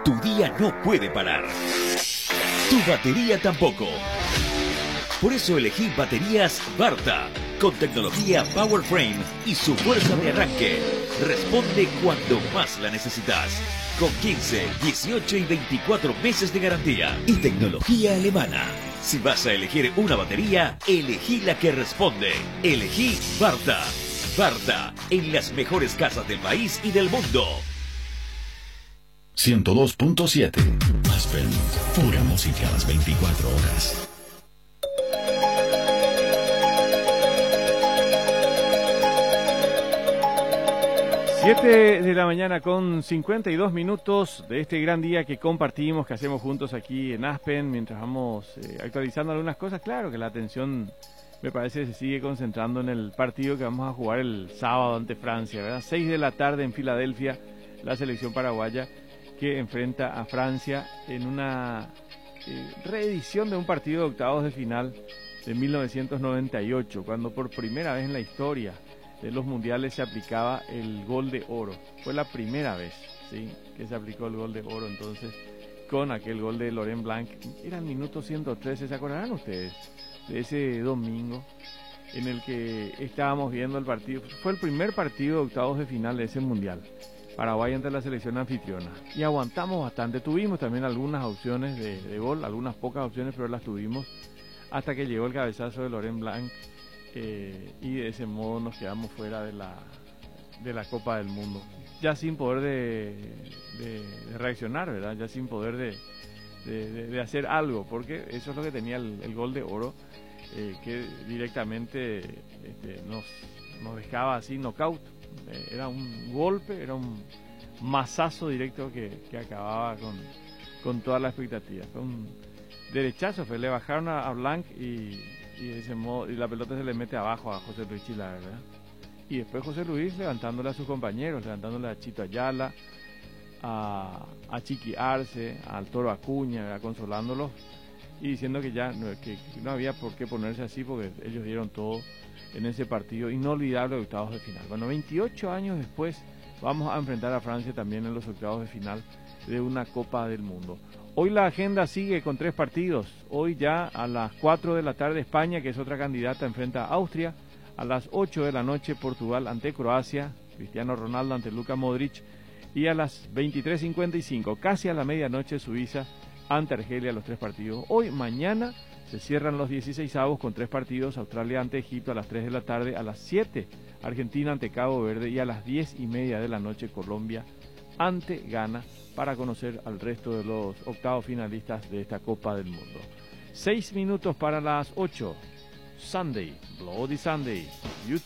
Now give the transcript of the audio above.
tu día no puede parar. Tu batería tampoco. Por eso elegí baterías Varta, con tecnología PowerFrame y su fuerza de arranque. Responde cuando más la necesitas. Con 15, 18 y 24 meses de garantía. Y tecnología alemana. Si vas a elegir una batería, elegí la que responde. Elegí Varta. Varta, en las mejores casas del país y del mundo. 102.7 Aspen, pura música a las 24 horas. 7 de la mañana con 52 minutos de este gran día que compartimos, que hacemos juntos aquí en Aspen, mientras vamos actualizando algunas cosas. Claro que la atención, me parece, se sigue concentrando en el partido que vamos a jugar el sábado ante Francia, ¿verdad? 6 de la tarde en Filadelfia, la selección paraguaya que enfrenta a Francia en una reedición de un partido de octavos de final de 1998, cuando por primera vez en la historia de los mundiales se aplicaba el gol de oro. Fue la primera vez, ¿sí?, que se aplicó el gol de oro, entonces, con aquel gol de Laurent Blanc. Era el minuto 113, ¿se acordarán ustedes de ese domingo en el que estábamos viendo el partido? Fue el primer partido de octavos de final de ese mundial, Paraguay ante la selección anfitriona, y aguantamos bastante. Tuvimos también algunas opciones de gol, algunas pocas opciones, pero las tuvimos hasta que llegó el cabezazo de Laurent Blanc. Y de ese modo nos quedamos fuera de la Copa del Mundo, ya sin poder de reaccionar, ¿verdad? Ya sin poder de hacer algo, porque eso es lo que tenía el gol de oro, que directamente nos dejaba así knockout. Era un golpe, era un mazazo directo que acababa con toda la expectativa. Fue un derechazo, le bajaron a Blanc y de ese modo, y la pelota se le mete abajo a José Luis Chilar, ¿verdad? Y después José Luis levantándole a sus compañeros, levantándole a Chito Ayala, a Chiqui Arce, al Toro Acuña, ¿verdad?, consolándolos y diciendo que ya que no había por qué ponerse así, porque ellos dieron todo en ese partido inolvidable de octavos de final. Bueno, 28 años después vamos a enfrentar a Francia también en los octavos de final de una Copa del Mundo. Hoy la agenda sigue con 3 partidos. Hoy ya a las 4 de la tarde España, que es otra candidata, enfrenta a Austria. A las 8 de la noche Portugal ante Croacia, Cristiano Ronaldo ante Luka Modric. Y a las 23:55, casi a la medianoche, Suiza ante Argelia, los 3 partidos. Hoy, mañana, se cierran los 16avos con 3 partidos. Australia ante Egipto a las 3 de la tarde. A las 7, Argentina ante Cabo Verde. Y a las 10:30 de la noche, Colombia ante Ghana, para conocer al resto de los octavos finalistas de esta Copa del Mundo. 6 minutos para las 8. Sunday, Bloody Sunday, YouTube.